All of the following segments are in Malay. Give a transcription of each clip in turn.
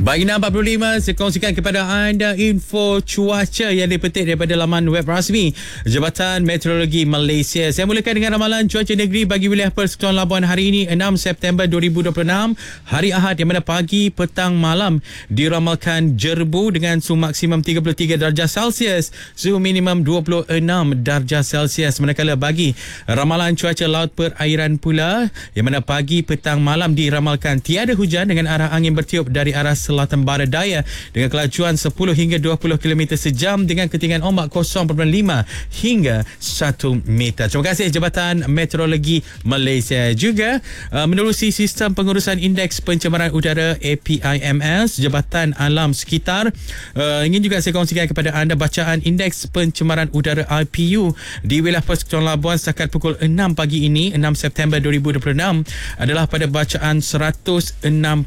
Baginda 45, saya kongsikan kepada anda info cuaca yang dipetik daripada laman web rasmi Jabatan Meteorologi Malaysia. Saya mulakan dengan ramalan cuaca negeri bagi wilayah Persekutuan Labuan hari ini 6 September 2026, hari Ahad, yang mana pagi, petang, malam diramalkan jerbu dengan suhu maksimum 33 darjah Celsius, suhu minimum 26 darjah Celsius. Manakala bagi ramalan cuaca laut perairan pula, yang mana pagi, petang, malam diramalkan tiada hujan dengan arah angin bertiup dari arah selatan barat daya dengan kelajuan 10 hingga 20 km sejam dengan ketinggian ombak 0.5 hingga 1 meter. Terima kasih Jabatan Meteorologi Malaysia. Juga menerusi sistem pengurusan indeks pencemaran udara APIMS Jabatan Alam Sekitar, ingin juga saya kongsikan kepada anda bacaan indeks pencemaran udara IPU di wilayah Persekutuan Labuan setakat pukul 6 pagi ini 6 September 2026 adalah pada bacaan 164,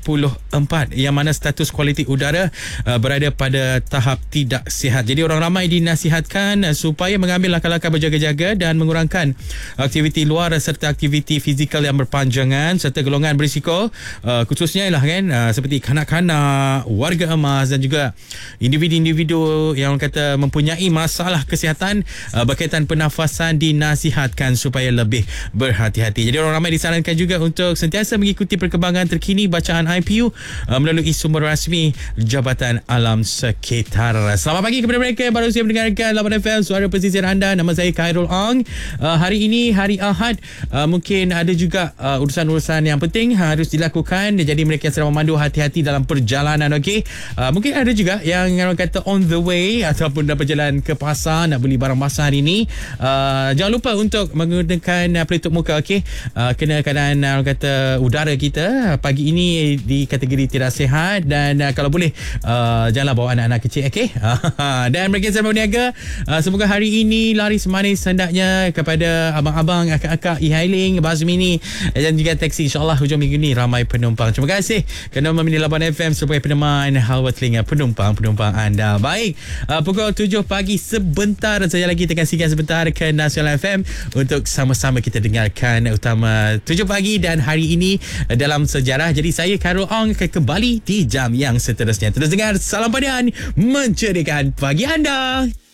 yang mana status kualiti udara berada pada tahap tidak sihat. Jadi orang ramai dinasihatkan supaya mengambil langkah-langkah berjaga-jaga dan mengurangkan aktiviti luar serta aktiviti fizikal yang berpanjangan serta golongan berisiko, khususnya ialah kan seperti kanak-kanak, warga emas dan juga individu-individu yang kata mempunyai masalah kesihatan berkaitan pernafasan dinasihatkan supaya lebih berhati-hati. Jadi orang ramai disarankan juga untuk sentiasa mengikuti perkembangan terkini bacaan IPU melalui sumber rasmi Jabatan Alam Sekitar. Selamat pagi kepada mereka yang baru saja mendengarkan Labuan FM, suara pesisir anda. Nama saya Khairul Ong. Hari ini hari Ahad, mungkin ada juga urusan-urusan yang penting harus dilakukan. Jadi mereka yang sedang memandu, hati-hati dalam perjalanan, okey. Mungkin ada juga yang orang kata on the way ataupun dah berjalan ke pasar nak beli barang basah hari ini. Jangan lupa untuk menggunakan pelitup muka, okey. Kena keadaan orang kata udara kita pagi ini di kategori tidak sihat, dan kalau boleh janganlah bawa anak-anak kecil, okey. Dan mereka yang berniaga, semoga hari ini laris manis hendaknya kepada abang-abang, akak-akak e-hailing, bas mini dan juga taksi. InsyaAllah hujung minggu ni ramai penumpang. Terima kasih kerana memilih Labuan FM sebagai peneman hawa telinga penumpang anda. Baik, pukul 7 pagi sebentar saja lagi, tekan singgah sebentar ke Nasional FM untuk sama-sama kita dengarkan utama 7 pagi dan hari ini dalam sejarah. Jadi saya Khairul Ong akan kembali di jam yang seterusnya. Terus dengar Salam Padan menceriakan pagi anda.